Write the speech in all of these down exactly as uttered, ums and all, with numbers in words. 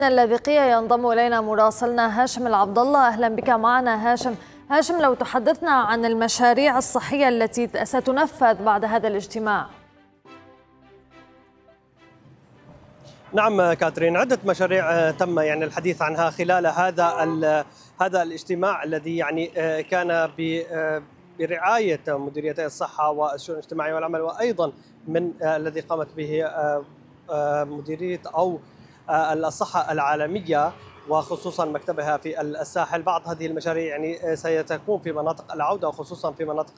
اللاذقية ينضم إلينا مراسلنا هاشم العبد الله. أهلا بك معنا هاشم. هاشم، لو تحدثنا عن المشاريع الصحية التي ستنفذ بعد هذا الاجتماع. نعم كاترين، عدة مشاريع تم يعني الحديث عنها خلال هذا هذا الاجتماع الذي يعني كان برعاية مديريتي الصحة والشؤون الاجتماعية والعمل، وأيضا من الذي قامت به مديرية أو الصحة العالمية وخصوصا مكتبها في الساحل. بعض هذه المشاريع يعني ستكون في مناطق العودة وخصوصا في مناطق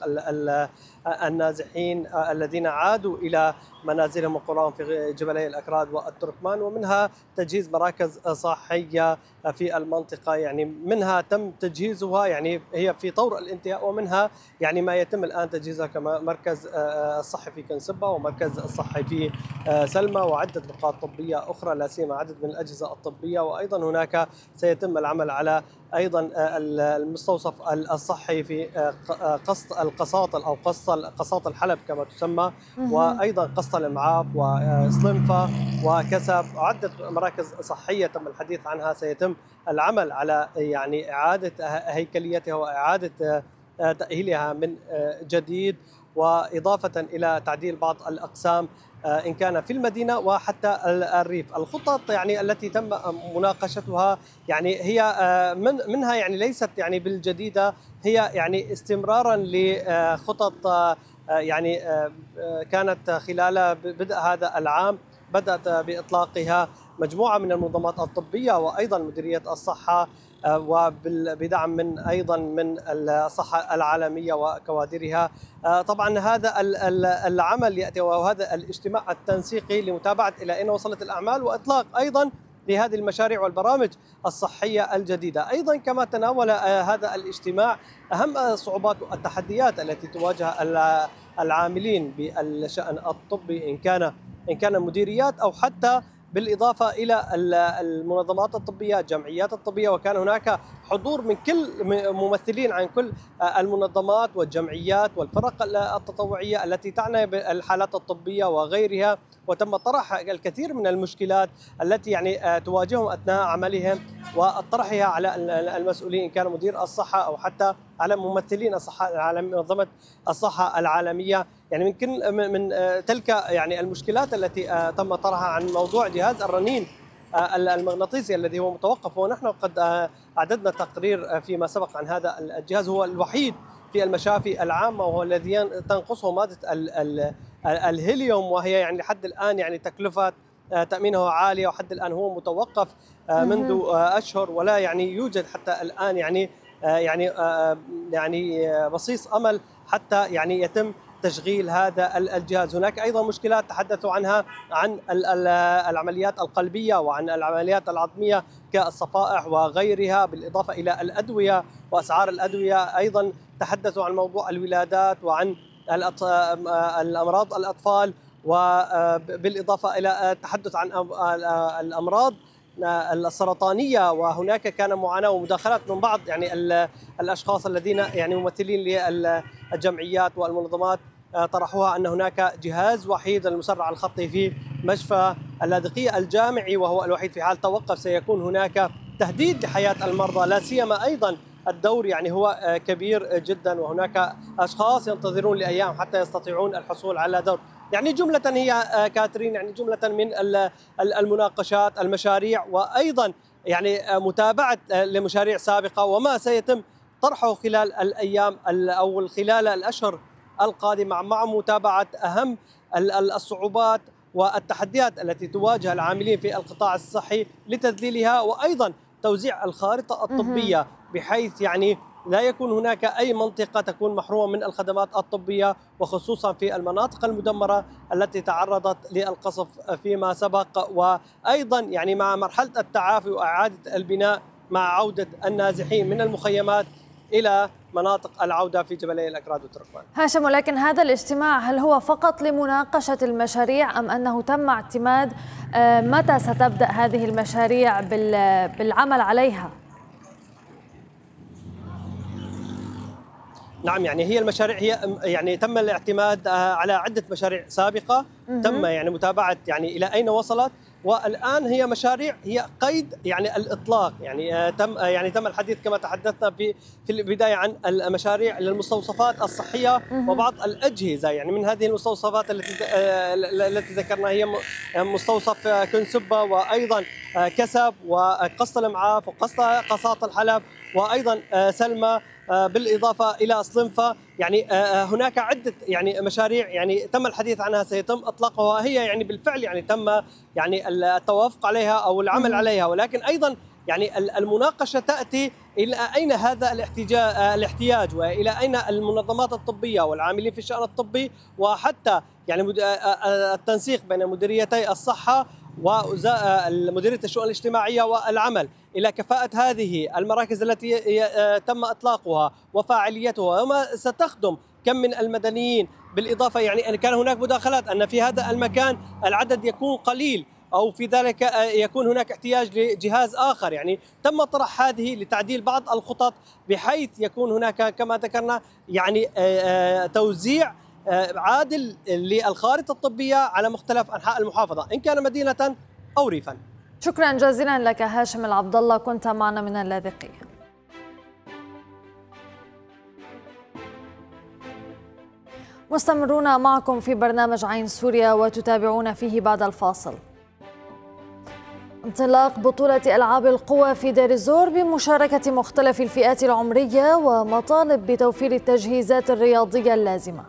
النازحين الذين عادوا إلى منازلهم وقراهم في جبلي الأكراد والتركمان، ومنها تجهيز مراكز صحية في المنطقة، يعني منها تم تجهيزها يعني هي في طور الانتهاء، ومنها يعني ما يتم الآن تجهيزها كما مركز الصحي في كنسبة ومركز الصحي في سلمى وعدة نقاط طبية أخرى، لا سيما عدد من الأجهزة الطبية. وأيضا هناك سيتم العمل على أيضا المستوصف الصحي في قسط القساطل أو قساط الحلب كما تسمى، وأيضا قسط الإمعاف وسلنفة وكسب. عدة مراكز صحية تم الحديث عنها سيتم العمل على يعني إعادة هيكليتها وإعادة تأهيلها من جديد، وإضافة إلى تعديل بعض الأقسام إن كان في المدينة وحتى الريف. الخطط يعني التي تم مناقشتها يعني هي من منها يعني ليست يعني بالجديدة، هي يعني استمرارا لخطط يعني كانت خلال بدء هذا العام بدأت بإطلاقها مجموعة من المنظمات الطبية وأيضا مديرية الصحة وبدعم من أيضا من الصحة العالمية وكوادرها. طبعا هذا العمل يأتي وهذا الاجتماع التنسيقي لمتابعة إلى أين وصلت الأعمال وإطلاق أيضا لهذه المشاريع والبرامج الصحية الجديدة. أيضا كما تناول هذا الاجتماع أهم الصعوبات والتحديات التي تواجه العاملين بالشأن الطبي، إن كان إن كان مديريات أو حتى بالإضافة إلى المنظمات الطبية الجمعيات الطبية، وكان هناك حضور من كل ممثلين عن كل المنظمات والجمعيات والفرق التطوعية التي تعنى بالحالات الطبية وغيرها، وتم طرح الكثير من المشكلات التي يعني تواجههم أثناء عملهم وطرحها على المسؤولين إن كان مدير الصحة أو حتى على ممثلين الصحة العالمية منظمة الصحة العالمية. يعني من كل من تلك يعني المشكلات التي تم طرحها عن موضوع جهاز الرنين المغناطيسي الذي هو متوقف، ونحن قد أعددنا تقرير فيما سبق عن هذا الجهاز. هو الوحيد في المشافي العامة وهو الذي تنقصه مادة الهيليوم، وهي يعني لحد الآن يعني تكلفة تأمينه عالية، وحد الآن هو متوقف منذ أشهر ولا يعني يوجد حتى الآن يعني يعني يعني بصيص أمل حتى يعني يتم تشغيل هذا الجهاز. هناك أيضا مشكلات تحدثوا عنها عن العمليات القلبية وعن العمليات العظمية كالصفائح وغيرها، بالإضافة إلى الأدوية وأسعار الأدوية. أيضا تحدثوا عن موضوع الولادات وعن الأمراض الأطفال، وبالإضافة إلى التحدث عن الأمراض السرطانية. وهناك كان معاناة ومداخلات من بعض يعني الأشخاص الذين يعني ممثلين للجمعيات والمنظمات طرحوها أن هناك جهاز وحيد المسرع الخطي في مشفى اللاذقية الجامعي وهو الوحيد في حال توقف سيكون هناك تهديد لحياة المرضى، لا سيما أيضا الدور يعني هو كبير جدا، وهناك أشخاص ينتظرون لأيام حتى يستطيعون الحصول على دور. يعني جملة هي كاترين يعني جملة من المناقشات المشاريع، وأيضا يعني متابعة لمشاريع سابقة وما سيتم طرحه خلال الأيام أو خلال الأشهر القادمة، مع متابعة أهم الصعوبات والتحديات التي تواجه العاملين في القطاع الصحي لتذليلها، وأيضا توزيع الخارطة الطبية بحيث يعني لا يكون هناك أي منطقة تكون محرومة من الخدمات الطبية، وخصوصا في المناطق المدمرة التي تعرضت للقصف فيما سبق، وأيضا يعني مع مرحلة التعافي وإعادة البناء مع عودة النازحين من المخيمات إلى مناطق العودة في جبلي الأكراد والتركمان. هاشم، ولكن هذا الاجتماع هل هو فقط لمناقشة المشاريع أم أنه تم اعتماد متى ستبدأ هذه المشاريع بالعمل عليها؟ نعم، يعني هي المشاريع هي يعني تم الاعتماد على عدة مشاريع سابقة، تم يعني متابعة يعني إلى أين وصلت، والآن هي مشاريع هي قيد يعني الإطلاق، يعني تم يعني تم الحديث كما تحدثنا في في البداية عن المشاريع للمستوصفات الصحية وبعض الأجهزة. يعني من هذه المستوصفات التي التي ذكرنا هي مستوصف كنسبة وأيضا كسب وقسط الأمعاف وقسط قساط الحلب وأيضا سلمى، بالإضافة إلى صلنفة. يعني هناك عدة يعني مشاريع يعني تم الحديث عنها سيتم إطلاقها، وهي يعني بالفعل يعني تم يعني التوافق عليها أو العمل عليها، ولكن أيضا يعني المناقشة تأتي إلى أين هذا الاحتياج وإلى أين المنظمات الطبية والعاملين في الشأن الطبي، وحتى يعني التنسيق بين مديريتي الصحة ومديرية الشؤون الاجتماعية والعمل إلى كفاءة هذه المراكز التي تم إطلاقها وفاعليتها وما ستخدم كم من المدنيين. بالإضافة يعني أن كان هناك مداخلات أن في هذا المكان العدد يكون قليل أو في ذلك يكون هناك احتياج لجهاز آخر. يعني تم طرح هذه لتعديل بعض الخطط بحيث يكون هناك كما ذكرنا يعني توزيع عادل للخارطة الطبية على مختلف أنحاء المحافظة إن كان مدينة أو ريفا. شكرا جزيلا لك هاشم العبد الله، كنت معنا من اللاذقية. مستمرون معكم في برنامج عين سوريا وتتابعون فيه بعد الفاصل. انطلاق بطولة ألعاب القوى في دير الزور بمشاركة مختلف الفئات العمرية ومطالب بتوفير التجهيزات الرياضية اللازمة.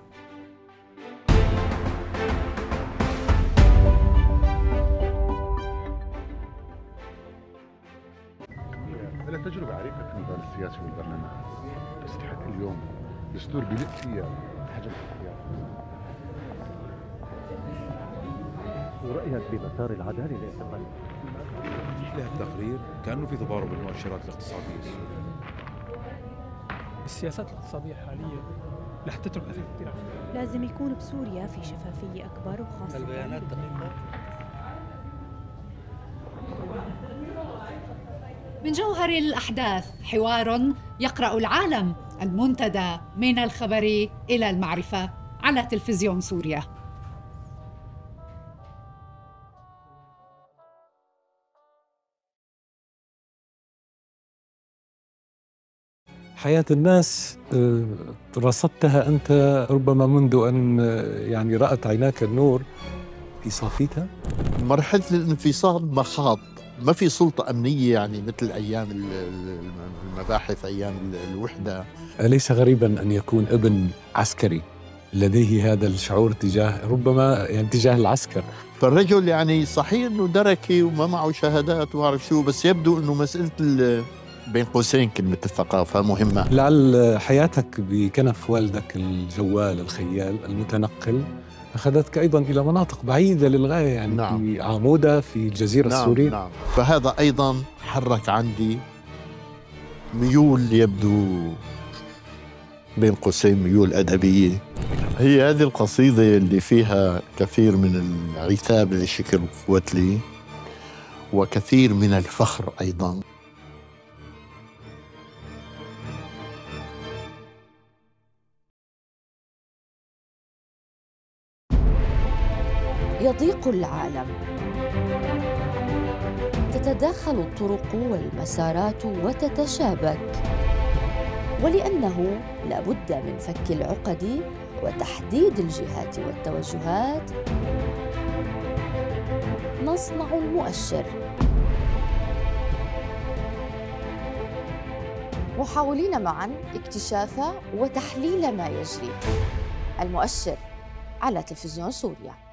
لها تجربة عريقة في المجال السياسي والبرلمان، تستحق اليوم دستور بلق فيها حجم الحياة. ورأيك بمسار العدالة لاعتقال لها التقرير كأنه في تضارب بالمؤشرات الاقتصادية السورية. السياسات الاقتصادية الحالية رح تترك أثر كثير. لازم يكون بسوريا في شفافية أكبر وخاصة البيانات دقيقة. من جوهر الأحداث حوار يقرأ العالم، المنتدى من الخبر إلى المعرفة على تلفزيون سوريا. حياة الناس رصدتها أنت ربما منذ أن يعني رأت عيناك النور في صافيتها. مرحلة الانفصال مخاض، ما في سلطة أمنية يعني مثل أيام المباحث أيام الوحدة. أليس غريبا أن يكون ابن عسكري لديه هذا الشعور تجاه ربما يعني تجاه العسكر؟ فالرجل يعني صحيح أنه دركي وما معه شهادات وعرف شو، بس يبدو أنه مسألة بين قوسين كلمة الثقافة مهمة. لعل حياتك بكنف والدك الجوال الخيال المتنقل أخذتك أيضا إلى مناطق بعيدة للغاية، يعني نعم. في عمودة في الجزيرة نعم السورية. نعم. فهذا أيضا حرك عندي ميول يبدو بين قوسين ميول أدبية. هي هذه القصيدة اللي فيها كثير من العتاب لشكل قوتلي وكثير من الفخر أيضا. يضيق العالم، تتداخل الطرق والمسارات وتتشابك، ولأنه لا بد من فك العقد وتحديد الجهات والتوجهات نصنع المؤشر، محاولين معا اكتشاف وتحليل ما يجري. المؤشر على تلفزيون سوريا.